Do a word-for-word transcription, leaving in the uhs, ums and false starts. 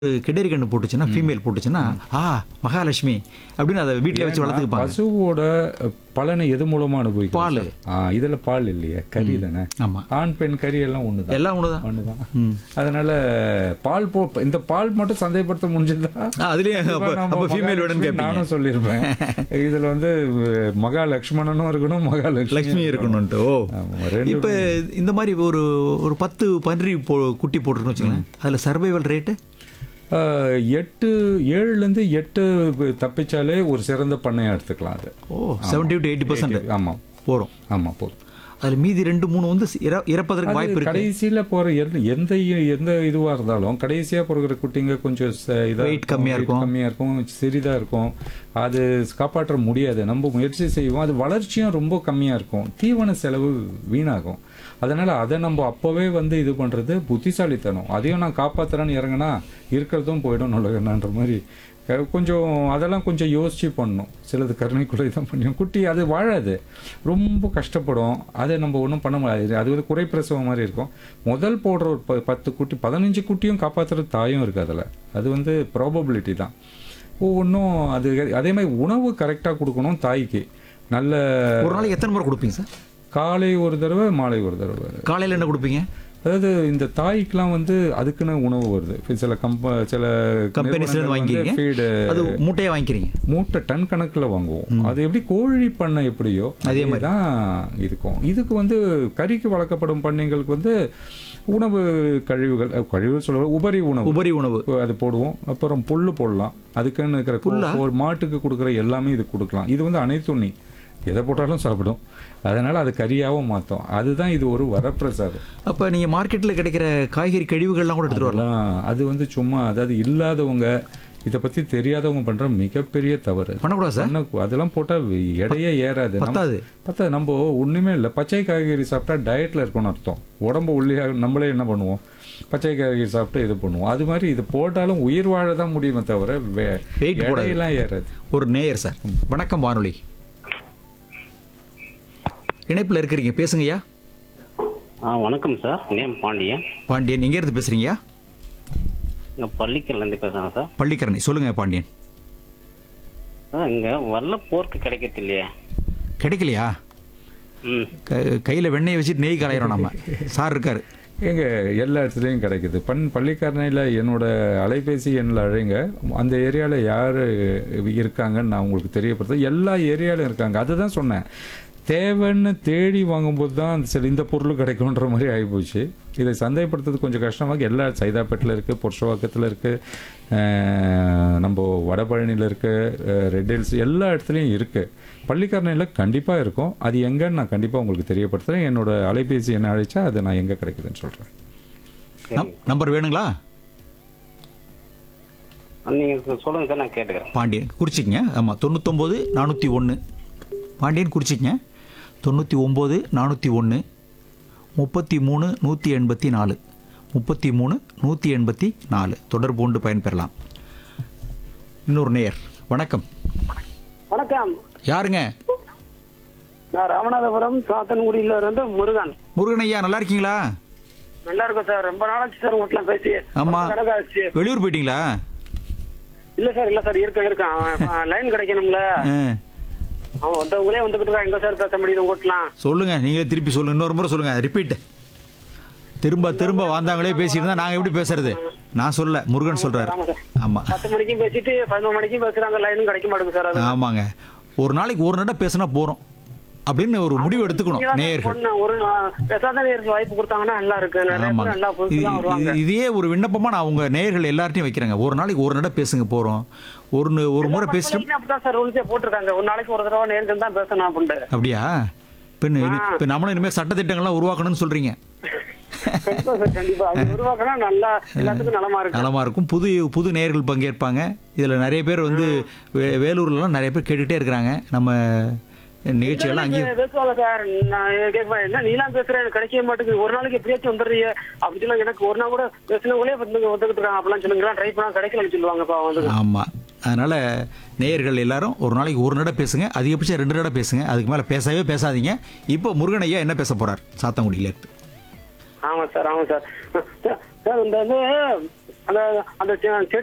கிடரி கண்ணு போட்டுச்சுன்னா ஃபீமேல் போட்டுச்சுன்னா ஆ மகாலட்சுமி அப்படின்னு அதை வீட்டில் வச்சு வளர்த்துக்குப்பாங்க. பசுவோட பலனை எது மூலமா அனுபவிக்கும்? பால். ஆ, இதுல பால் இல்லையே, கறி தானே. ஆமா, ஆண் பெண் கறி எல்லாம் ஒண்ணுதான் எல்லாம் ஒண்ணுதான். ஒண்ணுதான். ம். அதனால பால் போ இந்த பால் மட்டும் சந்தைப்படுத்த முடிஞ்சதா ஆ, அதுலயே அப்ப அப்ப ஃபீமேல் வேணும்னு கேட்பீங்க. நானும் சொல்லியிருப்பேன். இதுல வந்து மகா லக்ஷ்மணனும் இருக்கணும், மகாலட்சுமி லட்சுமி இருக்கணும்ட்டு. ஓ, ஆமா, ரெண்டு இப்போ இந்த மாதிரி ஒரு ஒரு பத்து பன்றி போ குட்டி போட்டுருன்னு வச்சுக்கோங்களேன், அதில் சர்வைவல் ரேட்டு ஆஹ், எட்டு ஏழுல இருந்து எட்டு தப்பிச்சாலே ஒரு சிறந்த பண்ணையா எடுத்துக்கலாம் அது. ஓ செவன்டி டு எயிட்டி பர்சன்ட் ஆமா போகிறோம். ஆமா போதும். அதில் மீதி ரெண்டு மூணு வந்து இற- இறப்பதற்கு வாய்ப்பு இருக்கு. கடைசியில போற எந்த எந்த எந்த இதுவா இருந்தாலும் கடைசியா பிறகுற குட்டிங்க கொஞ்சம் ச- இதா Weight இருக்கும், கம்மியா weight இருக்கும். கம்மியா இருக்கும், சிறிதா இருக்கும். அது காப்பாற்ற முடியாது. நம்ம முயற்சி செய்வோம், அது வளர்ச்சியும் ரொம்ப கம்மியா இருக்கும், தீவன செலவு வீணாகும். அதனால அதை நம்ம அப்பவே வந்து இது பண்றது புத்திசாலித்தனம். அதையும் நான் காப்பாத்துறேன்னு இறங்கினா இருக்கிறதும் போயிடும் நல்லன்ற மாதிரி க- கொஞ்சம் அதெல்லாம் கொஞ்சம் யோசிச்சு பண்ணணும். சிலது கருணைக்குறை தான் பண்ணியும் குட்டி அது வாழாது, ரொம்ப கஷ்டப்படும். அதை நம்ம ஒன்றும் பண்ண முடியாது. அது வந்து குறைப்பிரசவம் மாதிரி இருக்கும். முதல் போடுற ஒரு ப- பத்து குட்டி பதினஞ்சு குட்டியும் காப்பாற்றுற தாயும் இருக்கு அதில். அது வந்து ப்ராபபிலிட்டி தான். ஒவ்வொன்றும் அது அதே மாதிரி உணவு கரெக்டாக கொடுக்கணும் தாய்க்கு. நல்ல ஒரு நாளைக்கு எத்தனை முறை கொடுப்பீங்க சார்? காலை ஒரு தடவை, மாலை ஒரு தடவை. காலையில் என்ன கொடுப்பீங்க? அதாவது இந்த தாய்க்கெல்லாம் வந்து அதுக்குன்னு உணவு வருது. சில கம்ப சில கம்பெனிஸ்ல இருந்து வாங்கிக்கிறீங்க, ஃபீடு அது மூட்டையை வாங்கிக்கிறீங்க. மூட்டை டன் கணக்குல வாங்குவோம். அது எப்படி கோழி பண்ணை எப்படியோ அதே மாதிரி தான் இருக்கும். இதுக்கு வந்து கறிக்கு வளர்க்கப்படும் பண்ணைங்களுக்கு வந்து உணவு கழிவுகள் அஹ், கழிவுகள் சொல்ல உபரி உணவு உபரி உணவு அது போடுவோம். அப்புறம் புல்லு போடலாம். அதுக்குன்னு இருக்கிற புல்லா? ஒரு மாட்டுக்கு கொடுக்குற எல்லாமே இது கொடுக்கலாம். இது வந்து அனைத்துண்ணி, எதை போட்டாலும் சாப்பிடும். அதனால அது கறியாகவும் மாற்றோம். அதுதான் இது ஒரு வரப்பிரசாதம். அப்போ நீங்கள் மார்க்கெட்டில் கிடைக்கிற காய்கறி கழிவுகள்லாம் கூட எடுத்துகிட்டு வரலாம். அதெல்லாம் அது வந்து சும்மா அதாவது இல்லாதவங்க இதை பத்தி தெரியாதவங்க பண்ற மிகப்பெரிய தவறு. பண்ணக்கூடாது சார். பண்ண- அதெல்லாம் போட்டா எடையே ஏறாது. நம்ம- பத்தாது. பத்தாது. நம்ம ஒண்ணுமே இல்லை, பச்சை காய்கறி சாப்பிட்டா டயட்ல இருக்கணும்னு அர்த்தம். உடம்பு உள்ளே நம்மளே என்ன பண்ணுவோம், பச்சை காய்கறி சாப்பிட்டு இது பண்ணுவோம். அது மாதிரி இது போட்டாலும் உயிர் வாழ தான் முடியுமே தவிர வே- Weight போடாது. எடையெல்லாம் ஏறாது. ஒரு நேயர் சார், வணக்கம் வானொலி இணைப்பில் இருக்கிறீங்க, பேசுங்கய்யா. ஆ வணக்கம் சார், நேம் பாண்டியன். பாண்டியன், எங்கே இருந்து பேசுறீங்க? இங்கே பள்ளிக்கல்லேருந்து பேசுகிறேன் சார். பள்ளிக்கரணை. சொல்லுங்க பாண்டியன். சார் இங்கே வல்ல போர்க்கு கிடைக்கிறது இல்லையா? கிடைக்கலையா? ம். க- கையில வெண்ணெயை வச்சுட்டு நெய் கலையிறோம் நம்ம. சார் இருக்காரு. எங்க எல்லா இடத்துலையும் கிடைக்குது. பண் பள்ளிக்கரணையில் என்னோட அலைபேசி எண்ணில் அழைங்க. அந்த ஏரியாவில் யார் இருக்காங்கன்னு நான் உங்களுக்கு தெரியப்படுத்த. எல்லா ஏரியாவிலும் இருக்காங்க. அதுதான் சொன்னேன், தேவைன்னு தேடி வாங்கும்போது தான் சரி இந்த பொருள் கிடைக்கும்ன்ற மாதிரி ஆகிப்போச்சு. இதை சந்தைப்படுத்துறது கொஞ்சம் கஷ்டமாக. எல்லா சைதாப்பேட்டில் இருக்குது, புருஷவாக்கத்தில் இருக்குது, நம்ம வடபழனியில் இருக்குது, ரெட் ஹில்ஸ் எல்லா இடத்துலையும் இருக்குது. பள்ளிக்கரணையில் கண்டிப்பாக இருக்கும். அது எங்கன்னு நான் கண்டிப்பாக உங்களுக்கு தெரியப்படுத்துகிறேன். என்னோட அலைபேசி என்ன அழைச்சா அது நான் எங்கே கிடைக்குதுன்னு சொல்கிறேன். நம்- நம்பர் வேணுங்களா? நீங்கள் சொல்லுங்கள் சார், நான் கேட்டுக்கிறேன். பாண்டியன் குறிச்சிக்கங்க. ஆமாம், தொண்ணூத்தொம்பது நானூற்றி ஒன்று. பாண்டியன் குறிச்சிக்கங்க. தொண்ணூற்றி ஒம்பது நானூற்றி ஒன்று முப்பத்தி மூணு நூற்றி எண்பத்தி நாலு முப்பத்தி மூணு நூற்றி எண்பத்தி நாலு தொடர்பு கொண்டு பயன்பெறலாம். இன்னொரு நேயர், வணக்கம். வணக்கம். யாருங்க? நான் ராமநாதபுரம் சாத்தன்குடியில இருந்து முருகன். முருகன் ஐயா, நல்லா இருக்கீங்களா? நல்லா இருக்கும் சார். ரொம்ப நாளாச்சு சார் உங்கள்கிட்ட பேசி. ஆமா. கணக்காச்சு. வெளியூர் போயிட்டீங்களா? இல்ல சார், இல்ல சார், இருக்க இருக்கான். லைன் கிடைக்கணும்ல. ஆ, அவன் வந்தவங்களே வந்துகிட்டு இருக்கான். எங்க சார் பேச முடியுது உங்கள்கிட்டலாம்? சொல்லுங்க, நீங்களே திருப்பி சொல்லுங்க. இன்னொரு முறை சொல்லுங்க, ரிப்பீட். திரும்ப திரும்ப வந்தாங்களே பேசிட்டு இருந்தா நாங்க எப்படி பேசுறது? நான் சொல்ல, முருகன் சொல்றாரு. ஆமா சார். ஆமா பத்து மணிக்கும் பேசிட்டு பதினொரு மணிக்கும் பேசுறாங்க. லைனும் கிடைக்க மாட்டேங்குது சார். அது ஆமாங்க. ஒரு நாளைக்கு ஒரு நட பேசினா போறோம் அப்படின்னு ஒரு முடிவு எடுத்துக்கணும் நேயர்கள். ஒண்ணு, ஒரு பேசாத நேருக்கு வாய்ப்பு கொடுத்தாங்கன்னா நல்லா இருக்கு. நிறைய ஆமாங்க. பேர் நல்லா புதுசுலாம் வருவாங்க. இது- இதையே ஒரு விண்ணப்பமா நான் உங்க நேயர்கள் எல்லார்ட்டையும் வைக்கிறேங்க. ஒரு நாளைக்கு ஒரு நட பேசுங்க போறோம். ஒரு நு- ஒரு முறை பேசிட்டு. பள்ளியில அப்படிதான் சார் ரூல்ஸே போட்டிருக்காங்க. ஒரு நாளைக்கு ஒரு தடவை நேருக்கு தான் பேசணும் அப்படின்ட்டு. அப்படியா? பின் இப்ப நம்மளும் இனிமேல் சட்டத்திட்டங்கள்லாம் உருவாக்கணும்னு சொல்றீங்க. கண்டிப்பா சார், கண்டிப்பா. அது உருவாக்கினா நல்லா எல்லாத்துக்கும் நலமா இருக்கு. நலமா இருக்கும். புது புது நேயர்கள் பங்கேற்பாங்க. இதுல நிறைய பேர் வந்து வே- வேலூர்லாம் நிறைய பேர் கேட்டுட்டே இருக்கிறாங்க நம்ம நிகழ்ச்சிகள்லாம். அங்கேயும் பேசுவாங்க சார். நான் கேட்பேன், என்ன நீலாம் பேசுற, எனக்கு கிடைக்கவே மாட்டேங்குது. ஒரு நாளைக்கு எப்படியாச்சும் வந்துடுறீங்க அப்படி சொல்லி எனக்கு ஒரு நாள் கூட பேசினவங்களே வந்து வந்துகிட்டு இருக்காங்க. அப்படிலாம் சொல்லுங்க, ட்ரை பண்ணா கிடைக்கலன்னு சொல்லுவாங்கப்பா வந்து. ஆமா. அதனால நேயர்கள் எல்லாரும் ஒரு நாளைக்கு ஒரு நட பேசுங்க, அதிகபட்சம் ரெண்டு நட பேசுங்க. அதுக்கு மேல பேசவே பேசாதீங்க. இப்போ முருகன் ஐயா என்ன பேச போறார் சாத்தங்குடியில இருந்து? ஆமா சார், ஆமா சார். சார் இந்த வந்து அந்த அந்த செ- செடி